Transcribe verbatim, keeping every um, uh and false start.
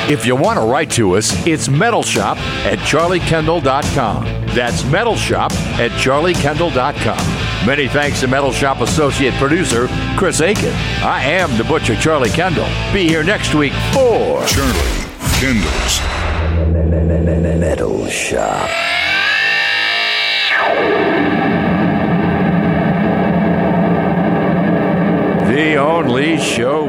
If you want to write to us, it's metalshop at charlie kendall dot com. That's metalshop at charlie kendall dot com. Many thanks to Metal Shop associate producer Chris Aiken. I am the Butcher Charlie Kendall. Be here next week for Charlie Kendall's Metal Shop. The only show